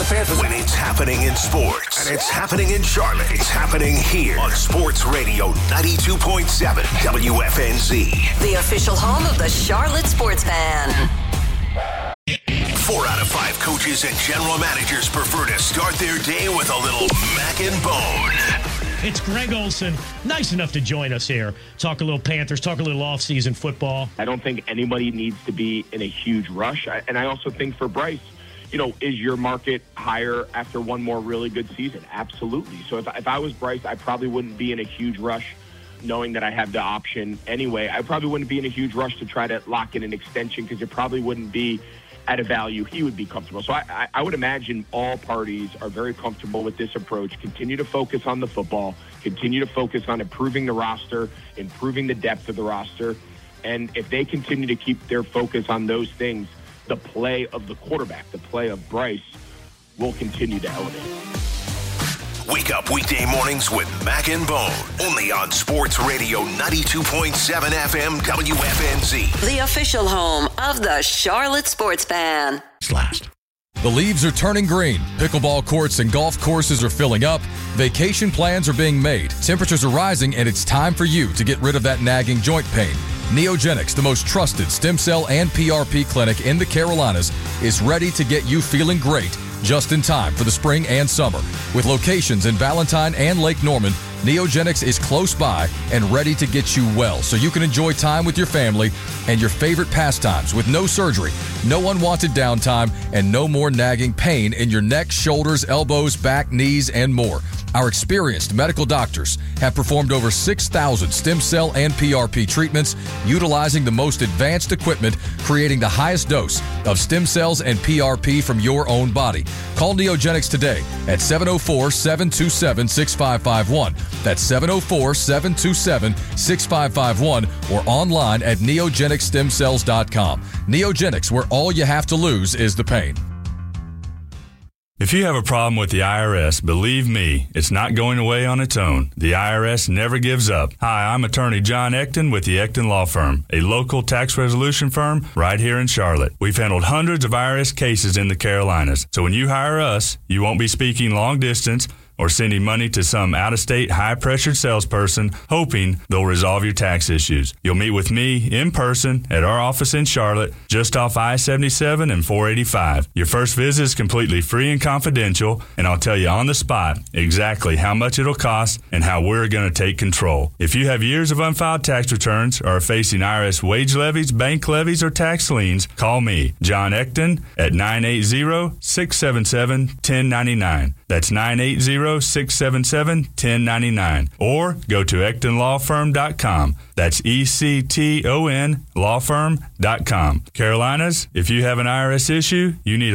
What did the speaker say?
Panthers. When it's happening in sports, and it's happening in Charlotte, it's happening here on Sports Radio 92.7 WFNZ. The official home of the Charlotte Sports Fan. 4 out of 5 coaches and general managers prefer to start their day with a little Mac and Bone. It's Greg Olson. Nice enough to join us here. Talk a little Panthers, talk a little off-season football. I don't think anybody needs to be in a huge rush. And I also think for Bryce, is your market higher after one more really good season? Absolutely. So if I was Bryce, I probably wouldn't be in a huge rush knowing that I have the option anyway. I probably wouldn't be in a huge rush to try to lock in an extension because it probably wouldn't be at a value he would be comfortable. So I would imagine all parties are very comfortable with this approach. Continue to focus on the football, continue to focus on improving the roster, improving the depth of the roster. And if they continue to keep their focus on those things, the play of the quarterback, the play of Bryce will continue to elevate. Wake up weekday mornings with Mac and Bone. Only on Sports Radio 92.7 FM WFNZ. The official home of the Charlotte Sports Fan. Last. The leaves are turning green. Pickleball courts and golf courses are filling up. Vacation plans are being made. Temperatures are rising, and it's time for you to get rid of that nagging joint pain. Neogenics, the most trusted stem cell and PRP clinic in the Carolinas, is ready to get you feeling great just in time for the spring and summer. With locations in Valentine and Lake Norman, Neogenics is close by and ready to get you well so you can enjoy time with your family and your favorite pastimes with no surgery, no unwanted downtime, and no more nagging pain in your neck, shoulders, elbows, back, knees, and more. Our experienced medical doctors have performed over 6,000 stem cell and PRP treatments utilizing the most advanced equipment, creating the highest dose of stem cells and PRP from your own body. Call Neogenics today at 704-727-6551. That's 704-727-6551 or online at neogenicstemcells.com. Neogenics, where all you have to lose is the pain. If you have a problem with the IRS, believe me, it's not going away on its own. The IRS never gives up. Hi, I'm attorney John Ecton with the Ecton Law Firm, a local tax resolution firm right here in Charlotte. We've handled hundreds of IRS cases in the Carolinas. So when you hire us, you won't be speaking long distance or sending money to some out-of-state high-pressured salesperson hoping they'll resolve your tax issues. You'll meet with me in person at our office in Charlotte, just off I-77 and 485. Your first visit is completely free and confidential, and I'll tell you on the spot exactly how much it'll cost and how we're going to take control. If you have years of unfiled tax returns or are facing IRS wage levies, bank levies, or tax liens, call me, John Ecton, at 980-677-1099. That's 980-677-1099. Or go to EctonLawFirm.com. That's ECTON lawfirm.com. Carolinas, if you have an IRS issue, you need